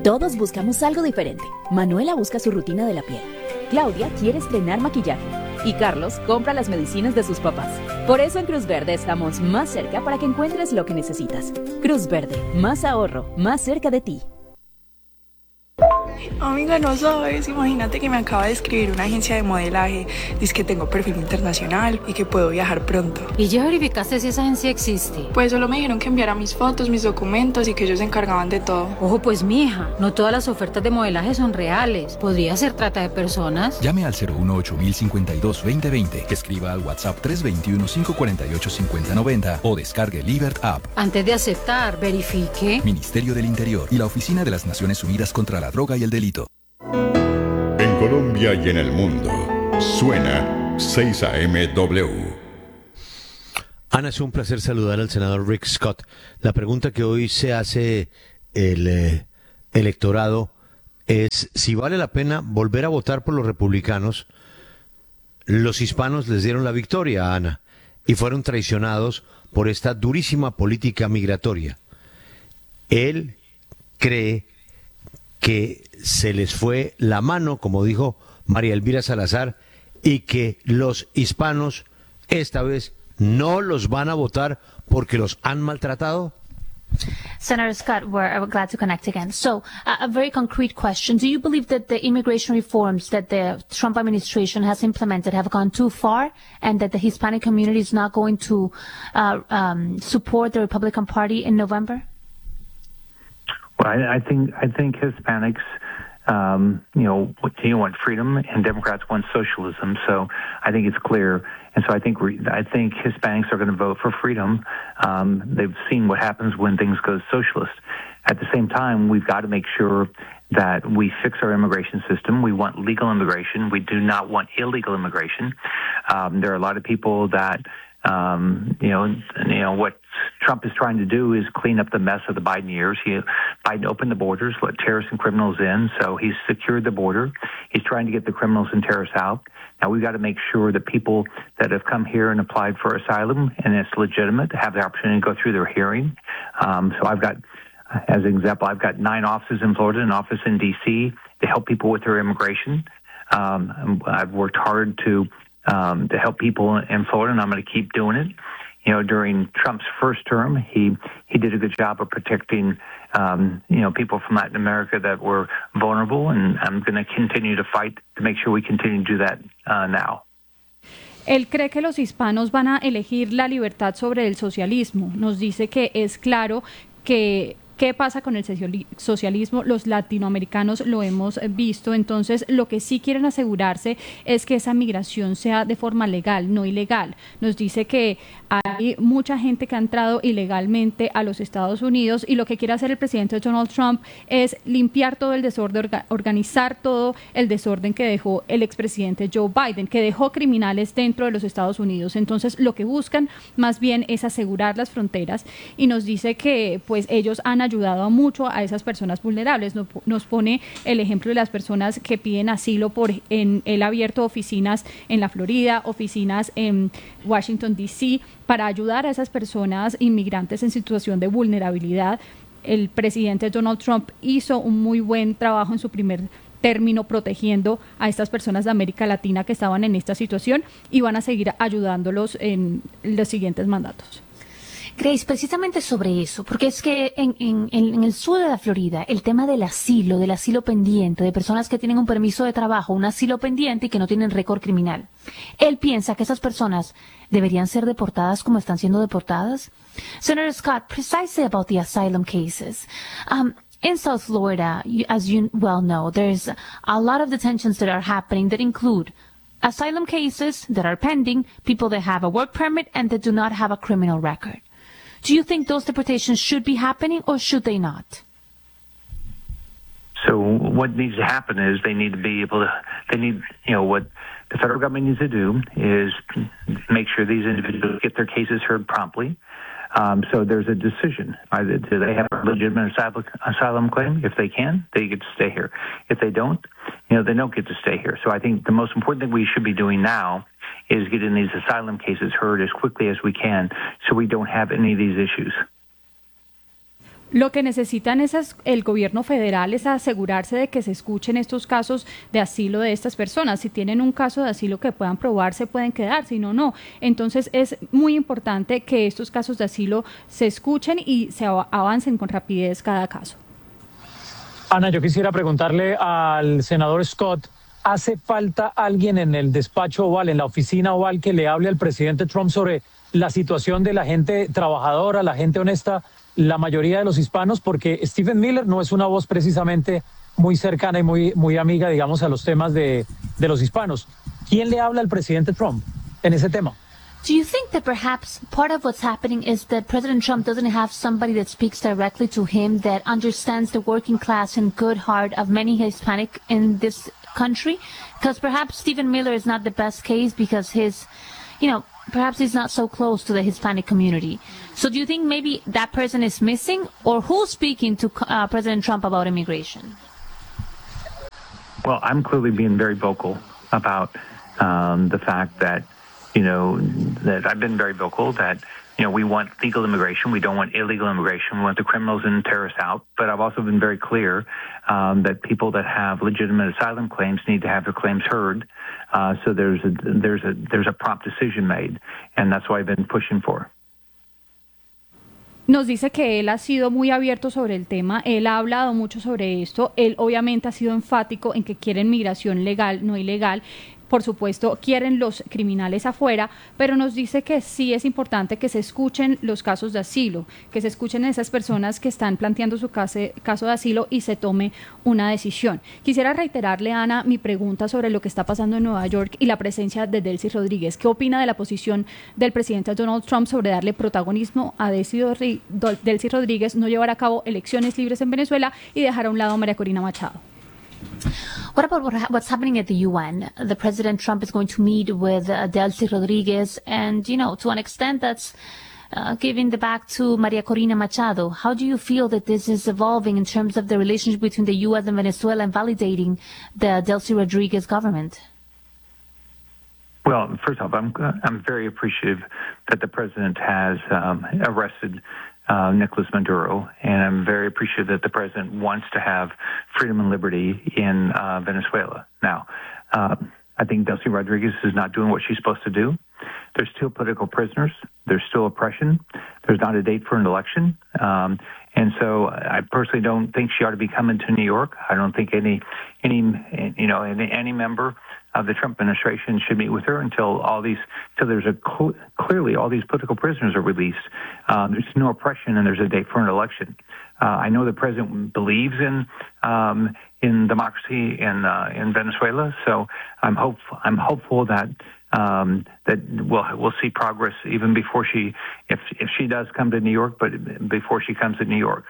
Todos buscamos algo diferente. Manuela busca su rutina de la piel. Claudia quiere estrenar maquillaje. Y Carlos compra las medicinas de sus papás. Por eso en Cruz Verde estamos más cerca para que encuentres lo que necesitas. Cruz Verde, más ahorro, más cerca de ti. Amiga, no sabes, imagínate que me acaba de escribir una agencia de modelaje. Dice que tengo perfil internacional y que puedo viajar pronto. ¿Y ya verificaste si esa agencia existe? Pues solo me dijeron que enviara mis fotos, mis documentos y que ellos se encargaban de todo. Ojo pues, mija, no todas las ofertas de modelaje son reales. Podría ser trata de personas. Llame al 018-052-2020, escriba al WhatsApp 321-548-5090 o descargue Libert App. Antes de aceptar, verifique. Ministerio del Interior y la Oficina de las Naciones Unidas contra la Droga y el Delito. En Colombia y en el mundo, suena 6AMW. Ana, es un placer saludar al senador Rick Scott. La pregunta que hoy se hace el electorado es si vale la pena volver a votar por los republicanos. Los hispanos les dieron la victoria a Ana y fueron traicionados por esta durísima política migratoria. Él cree que se les fue la mano, como dijo María Elvira Salazar, y que los hispanos esta vez no los van a votar porque los han maltratado. Senator Scott, we're glad to connect again. So, a very concrete question. Do you believe that the immigration reforms that the Trump administration has implemented have gone too far and that the Hispanic community is not going to support the Republican Party in November? Well, I think Hispanics, want freedom, and Democrats want socialism. So I think it's clear, and so I think Hispanics are going to vote for freedom. They've seen what happens when things go socialist. At the same time, we've got to make sure that we fix our immigration system. We want legal immigration. We do not want illegal immigration. There are a lot of people that. What Trump is trying to do is clean up the mess of the Biden years. Biden opened the borders, let terrorists and criminals in, so he's secured the border. He's trying to get the criminals and terrorists out. Now we've got to make sure that people that have come here and applied for asylum, and it's legitimate, to have the opportunity to go through their hearing. So I've got, as an example, I've got 9 offices in Florida, an office in D.C. to help people with their immigration. I've worked hard to help people in Florida, and I'm going to keep doing it. During Trump's first term, he did a good job of protecting, people from Latin America that were vulnerable, and I'm going to continue to fight to make sure we continue to do that now. Él cree que los hispanos van a elegir la libertad sobre el socialismo. Nos dice que es claro que ¿qué pasa con el socialismo? Los latinoamericanos lo hemos visto, entonces lo que sí quieren asegurarse es que esa migración sea de forma legal, no ilegal. Nos dice que hay mucha gente que ha entrado ilegalmente a los Estados Unidos y lo que quiere hacer el presidente Donald Trump es limpiar todo el desorden, organizar todo el desorden que dejó el expresidente Joe Biden, que dejó criminales dentro de los Estados Unidos. Entonces lo que buscan más bien es asegurar las fronteras y nos dice que pues ellos han ayudado mucho a esas personas vulnerables. Nos pone el ejemplo de las personas que piden asilo él ha abierto oficinas en la Florida, oficinas en Washington, D.C., para ayudar a esas personas inmigrantes en situación de vulnerabilidad. El presidente Donald Trump hizo un muy buen trabajo en su primer término protegiendo a estas personas de América Latina que estaban en esta situación y van a seguir ayudándolos en los siguientes mandatos. Grace, precisamente sobre eso, porque es que en el sur de la Florida, el tema del asilo pendiente, de personas que tienen un permiso de trabajo, un asilo pendiente y que no tienen récord criminal. Él piensa que esas personas deberían ser deportadas como están siendo deportadas. Senator Scott, precisely about the asylum cases. In South Florida, as you well know, there's a lot of detentions that are happening that include asylum cases that are pending, people that have a work permit and that do not have a criminal record. Do you think those deportations should be happening or should they not? So what needs to happen is what the federal government needs to do is make sure these individuals get their cases heard promptly. So there's a decision. Either do they have a legitimate asylum claim? If they can, they get to stay here. If they don't, they don't get to stay here. So I think the most important thing we should be doing now is getting these asylum cases heard as quickly as we can so we don't have any of these issues. Lo que necesitan el gobierno federal es asegurarse de que se escuchen estos casos de asilo de estas personas. Si tienen un caso de asilo que puedan probar, se pueden quedar, si no, no. Entonces es muy importante que estos casos de asilo se escuchen y se avancen con rapidez cada caso. Ana, yo quisiera preguntarle al senador Scott, ¿hace falta alguien en el despacho oval, en la oficina oval, que le hable al presidente Trump sobre la situación de la gente trabajadora, la gente honesta, la mayoría de los hispanos? Porque Stephen Miller no es una voz precisamente muy cercana y muy amiga, digamos, a los temas de los hispanos. ¿Quién le habla al presidente Trump en ese tema? Do you think that perhaps part of what's happening is that President Trump doesn't have somebody that speaks directly to him, that understands the working class and good heart of many Hispanic in this country? Because perhaps Stephen Miller is not the best case because perhaps he's not so close to the Hispanic community. So do you think maybe that person is missing, or who's speaking to President Trump about immigration? Well, I'm clearly being very vocal about the fact that, that I've been very vocal that, we want legal immigration. We don't want illegal immigration. We want the criminals and terrorists out. But I've also been very clear that people that have legitimate asylum claims need to have their claims heard. So there's a prompt decision made, and that's what I've been pushing for. Nos dice que él ha sido muy abierto sobre el tema, él ha hablado mucho sobre esto, él obviamente ha sido enfático en que quieren migración legal, no ilegal. Por supuesto, quieren los criminales afuera, pero nos dice que sí es importante que se escuchen los casos de asilo, que se escuchen esas personas que están planteando su caso de asilo y se tome una decisión. Quisiera reiterarle, Ana, mi pregunta sobre lo que está pasando en Nueva York y la presencia de Delcy Rodríguez. ¿Qué opina de la posición del presidente Donald Trump sobre darle protagonismo a Delcy Rodríguez, no llevar a cabo elecciones libres en Venezuela y dejar a un lado a María Corina Machado? What about what's happening at the UN? The President Trump is going to meet with Delcy Rodriguez, and, to an extent that's giving the back to Maria Corina Machado. How do you feel that this is evolving in terms of the relationship between the U.S. and Venezuela and validating the Delcy Rodriguez government? Well, first off, I'm very appreciative that the president has arrested Nicolas Maduro, and I'm very appreciative that the president wants to have freedom and liberty in Venezuela. Now, I think Delcy Rodriguez is not doing what she's supposed to do. There's still political prisoners. There's still oppression. There's not a date for an election. And so I personally don't think she ought to be coming to New York. I don't think any member of the Trump administration should meet with her until clearly all these political prisoners are released. There's no oppression and there's a date for an election. I know the president believes in democracy in Venezuela, so I'm hopeful that we'll see progress even before if she does come to New York, but before she comes to New York.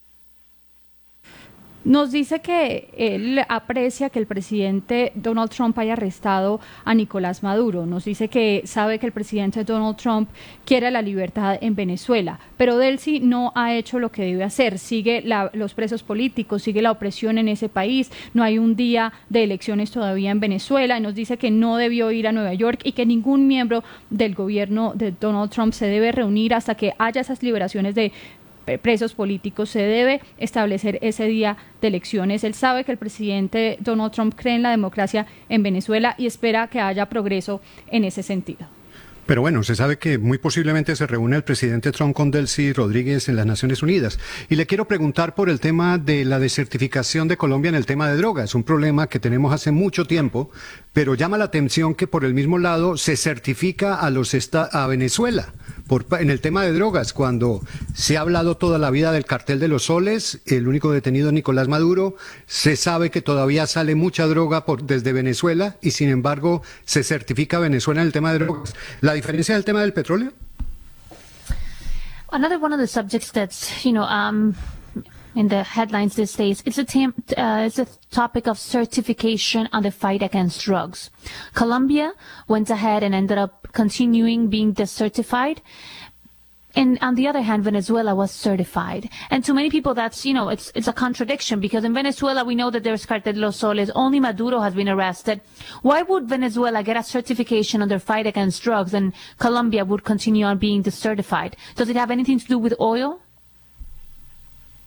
Nos dice que él aprecia que el presidente Donald Trump haya arrestado a Nicolás Maduro. Nos dice que sabe que el presidente Donald Trump quiere la libertad en Venezuela, pero Delcy no ha hecho lo que debe hacer. Sigue los presos políticos, sigue la opresión en ese país. No hay un día de elecciones todavía en Venezuela. Y nos dice que no debió ir a Nueva York y que ningún miembro del gobierno de Donald Trump se debe reunir hasta que haya esas liberaciones de presos políticos. Se debe establecer ese día de elecciones. Él sabe que el presidente Donald Trump cree en la democracia en Venezuela y espera que haya progreso en ese sentido. Pero bueno, se sabe que muy posiblemente se reúne el presidente Trump con Delcy Rodríguez en las Naciones Unidas. Y le quiero preguntar por el tema de la desertificación de Colombia en el tema de drogas. Un problema que tenemos hace mucho tiempo, pero llama la atención que por el mismo lado se certifica a Venezuela en el tema de drogas, cuando se ha hablado toda la vida del cartel de los soles, el único detenido es Nicolás Maduro. Se sabe que todavía sale mucha droga desde Venezuela y sin embargo se certifica a Venezuela en el tema de drogas. ¿La diferencia del tema del petróleo? Another one of the subjects that's, in the headlines these days, it's a topic of certification on the fight against drugs. Colombia went ahead and ended up continuing being decertified. And on the other hand, Venezuela was certified. And to many people, that's, it's a contradiction, because in Venezuela, we know that there's Cartel de los Soles. Only Maduro has been arrested. Why would Venezuela get a certification on their fight against drugs and Colombia would continue on being decertified? Does it have anything to do with oil?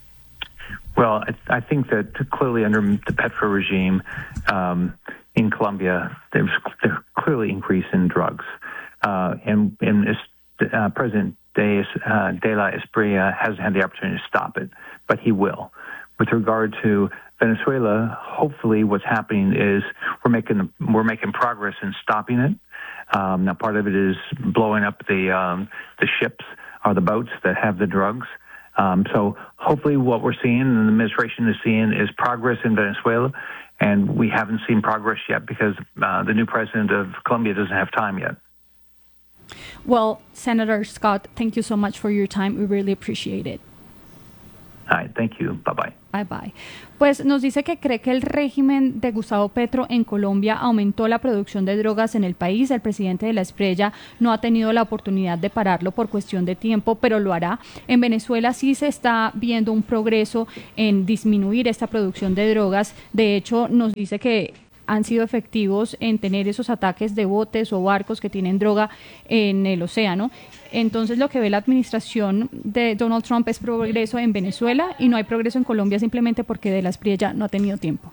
Well, I think that clearly under the Petro regime in Colombia, there's clearly increase in drugs. And President de la Espriella hasn't had the opportunity to stop it, but he will. With regard to Venezuela, hopefully what's happening is we're making progress in stopping it. Now, part of it is blowing up the ships or the boats that have the drugs. So hopefully what we're seeing and the administration is seeing is progress in Venezuela, and we haven't seen progress yet because the new president of Colombia doesn't have time yet. Well, Senator Scott, thank you so much for your time. We really appreciate it. All right, thank you. Bye-bye. Bye-bye. Pues nos dice que cree que el régimen de Gustavo Petro en Colombia aumentó la producción de drogas en el país. El presidente de la Espriella no ha tenido la oportunidad de pararlo por cuestión de tiempo, pero lo hará. En Venezuela sí se está viendo un progreso en disminuir esta producción de drogas. De hecho, nos dice que han sido efectivos en tener esos ataques de botes o barcos que tienen droga en el océano. Entonces lo que ve la administración de Donald Trump es progreso en Venezuela y no hay progreso en Colombia simplemente porque de la Espriella no ha tenido tiempo.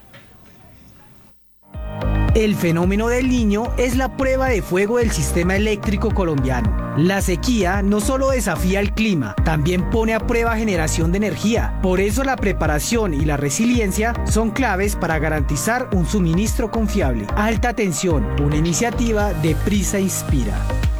El fenómeno del Niño es la prueba de fuego del sistema eléctrico colombiano. La sequía no solo desafía el clima, también pone a prueba generación de energía. Por eso la preparación y la resiliencia son claves para garantizar un suministro confiable. Alta tensión, una iniciativa de Prisa Inspira.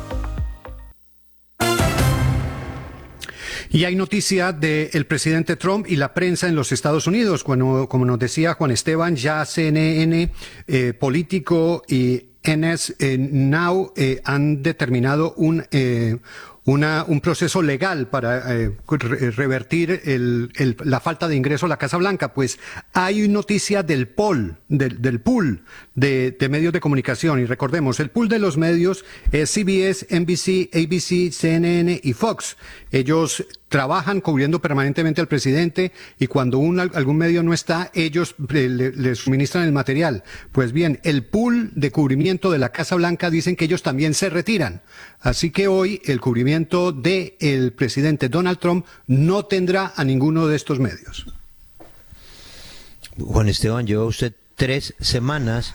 Y hay noticia del presidente Trump y la prensa en los Estados Unidos. Como nos decía Juan Esteban, ya CNN, Político y NS Now han determinado un proceso legal para revertir la falta de ingreso a la Casa Blanca. Pues hay noticia del pool de medios de comunicación. Y recordemos, el pool de los medios es CBS, NBC, ABC, CNN y Fox. Ellos trabajan cubriendo permanentemente al presidente y cuando algún medio no está, ellos le suministran el material. Pues bien, el pool de cubrimiento de la Casa Blanca dicen que ellos también se retiran. Así que hoy el cubrimiento del presidente Donald Trump no tendrá a ninguno de estos medios. Juan Esteban, lleva usted 3 semanas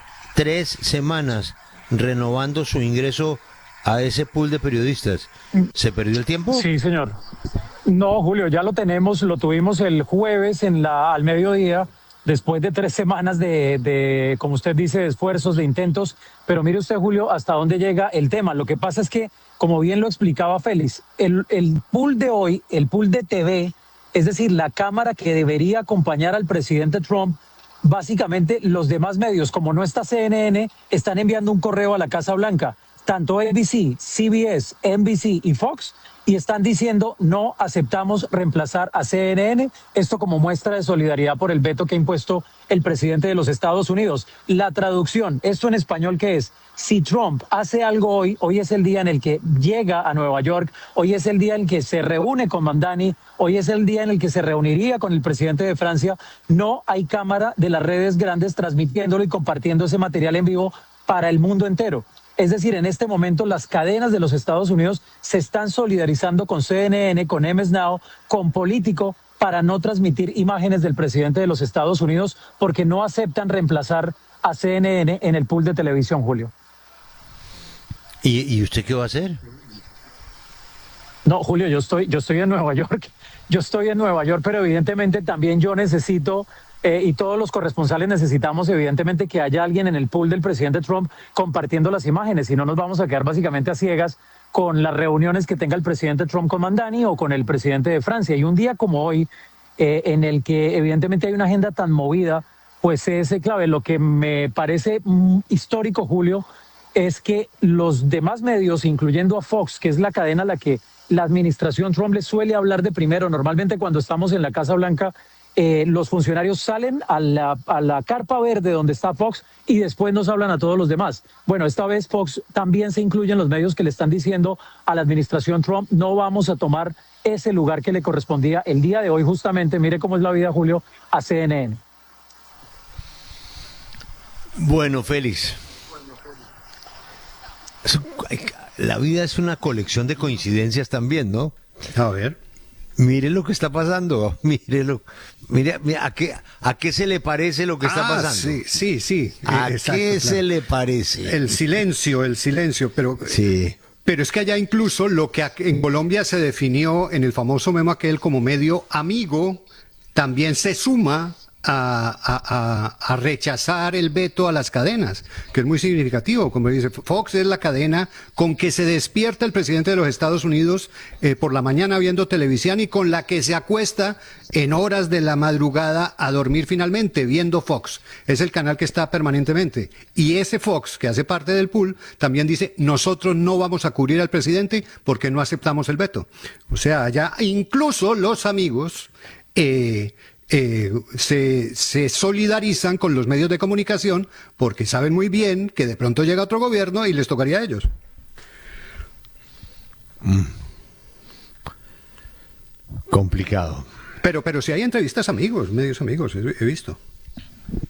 renovando su ingreso a ese pool de periodistas. ¿Se perdió el tiempo? Sí, señor. No, Julio, ya lo tuvimos el jueves al mediodía, después de 3 semanas de, como usted dice, de esfuerzos, de intentos. Pero mire usted, Julio, hasta dónde llega el tema. Lo que pasa es que, como bien lo explicaba Félix, el pool de hoy, el pool de TV, es decir, la cámara que debería acompañar al presidente Trump, básicamente los demás medios, como no está CNN, están enviando un correo a la Casa Blanca. Tanto ABC, CBS, NBC y Fox, y están diciendo no aceptamos reemplazar a CNN, esto como muestra de solidaridad por el veto que ha impuesto el presidente de los Estados Unidos. La traducción, esto en español, ¿qué es? Si Trump hace algo hoy es el día en el que llega a Nueva York, hoy es el día en el que se reúne con Mandani, hoy es el día en el que se reuniría con el presidente de Francia, no hay cámara de las redes grandes transmitiéndolo y compartiendo ese material en vivo para el mundo entero. Es decir, en este momento las cadenas de los Estados Unidos se están solidarizando con CNN, con MS Now, con Político, para no transmitir imágenes del presidente de los Estados Unidos porque no aceptan reemplazar a CNN en el pool de televisión, Julio. ¿Y usted qué va a hacer? No, Julio, yo estoy en Nueva York. Yo estoy en Nueva York, pero evidentemente también yo necesito... y todos los corresponsales necesitamos evidentemente que haya alguien en el pool del presidente Trump compartiendo las imágenes, si no nos vamos a quedar básicamente a ciegas con las reuniones que tenga el presidente Trump con Mandani o con el presidente de Francia. Y un día como hoy, en el que evidentemente hay una agenda tan movida, pues es clave. Lo que me parece histórico, Julio, es que los demás medios, incluyendo a Fox, que es la cadena a la que la administración Trump le suele hablar de primero, normalmente cuando estamos en la Casa Blanca, los funcionarios salen a la carpa verde donde está Fox y después nos hablan a todos los demás. Bueno, esta vez Fox también se incluye en los medios que le están diciendo a la administración Trump, no vamos a tomar ese lugar que le correspondía el día de hoy justamente, mire cómo es la vida, Julio, a CNN. Bueno, Félix, la vida es una colección de coincidencias también, ¿no? A ver. Mire lo que está pasando, mire, ¿a qué se le parece lo que está pasando? Sí. ¿A qué se le parece? El silencio, pero... Sí. Pero es que allá incluso lo que en Colombia se definió en el famoso memo aquel como medio amigo, también se suma a rechazar el veto a las cadenas, que es muy significativo. Como dice, Fox es la cadena con que se despierta el presidente de los Estados Unidos por la mañana viendo televisión y con la que se acuesta en horas de la madrugada a dormir finalmente viendo Fox. Es el canal que está permanentemente. Y ese Fox, que hace parte del pool, también dice, nosotros no vamos a cubrir al presidente porque no aceptamos el veto. O sea, allá incluso los amigos se solidarizan con los medios de comunicación porque saben muy bien que de pronto llega otro gobierno y les tocaría a ellos. Complicado. Pero si hay entrevistas amigos, medios amigos, he visto.